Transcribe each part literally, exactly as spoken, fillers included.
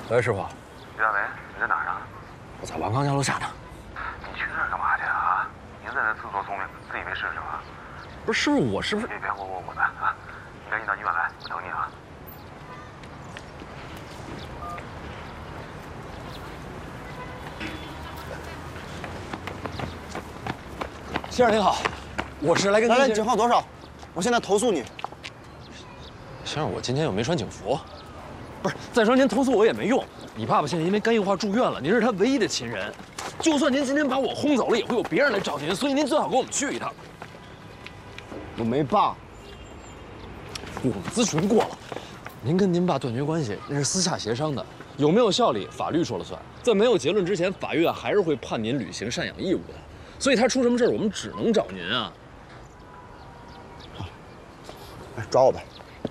喂，师傅。 于大为，你在哪儿呢？ 我在王刚家楼下呢。 你去那儿干嘛去啊？您在那自作聪明，自以为是是吧？ 不是师傅，我是不是？ 别别我我我的啊！你赶紧到医院来，我等你啊。 先生您好，我是来跟您。 来来，警号多少？我现在投诉你。 先生，我今天又没穿警服。不是，再说您投诉我也没用。你爸爸现在因为肝硬化住院了，您是他唯一的亲人。就算您今天把我轰走了，也会有别人来找您，所以您最好跟我们去一趟。 我没爸。 我们咨询过了，您跟您爸断绝关系那是私下协商的，有没有效力，法律说了算。在没有结论之前，法院还是会判您履行赡养义务的。所以他出什么事儿，我们只能找您啊。 好，来抓我呗。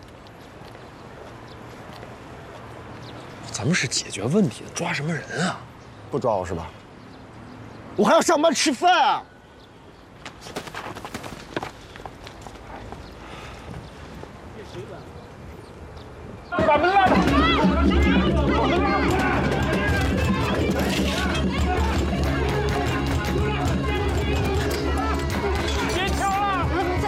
咱们是解决问题的，抓什么人啊？ 不抓我是吧？我还要上班吃饭啊！ 把门拉开！别跳了！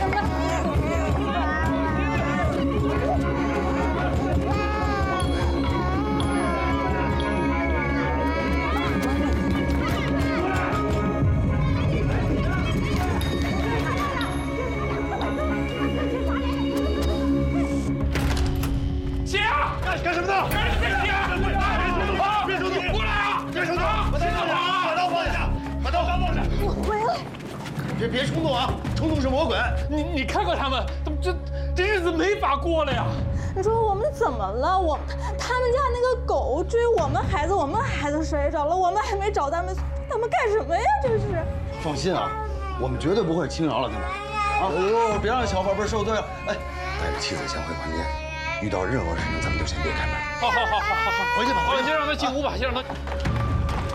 姐，干干什么呢？干什么呢？别手动！过来啊！别手动！把刀放下！把刀放下！把刀放下！ 我回来。 别别冲动啊！冲动是魔鬼。 你你看看他们，他们这这日子没法过了呀！ 你说我们怎么了？我他们家那个狗追我们孩子，我们孩子摔着了，我们还没找他们，他们干什么呀？这是。 放心啊，我们绝对不会轻饶了他们。啊！哎呦，别让小宝贝受罪了。哎，带着妻子先回房间，遇到任何事情咱们就先别开门。 好好好好好好， 回去吧， 好，先让他进屋吧，先让他。